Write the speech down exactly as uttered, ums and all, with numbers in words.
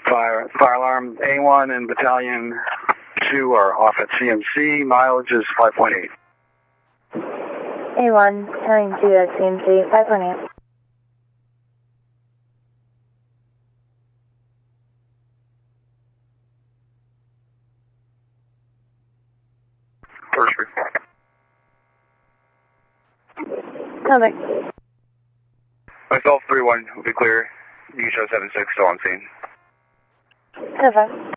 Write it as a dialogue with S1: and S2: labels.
S1: Fire, fire alarm A one and Battalion two are off at C M C. Mileage is five point eight.
S2: A one, Battalion two at C M C, five point eight.
S1: First report.
S2: Cover.
S1: Myself, three one will be clear. You can show seven six still on scene.
S2: Cover.